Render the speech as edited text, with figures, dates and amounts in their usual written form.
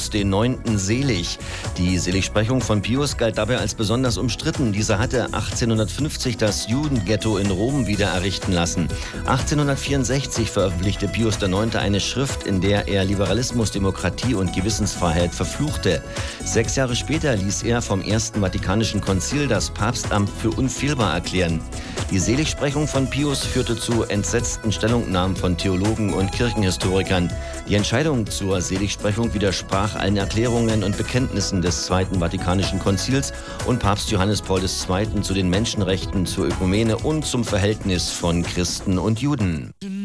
Pius IX. Selig. Die Seligsprechung von Pius galt dabei als besonders umstritten. Dieser hatte 1850 das Judenghetto in Rom wieder errichten lassen. 1864 veröffentlichte Pius IX. Eine Schrift, in der er Liberalismus, Demokratie und Gewissensfreiheit verfluchte. 6 Jahre später ließ er vom Ersten Vatikanischen Konzil das Papstamt für unfehlbar erklären. Die Seligsprechung von Pius führte zu entsetzten Stellungnahmen von Theologen und Kirchenhistorikern. Die Entscheidung zur Seligsprechung widersprach allen Erklärungen und Bekenntnissen des Zweiten Vatikanischen Konzils und Papst Johannes Paul II. Zu den Menschenrechten, zur Ökumene und zum Verhältnis von Christen und Juden.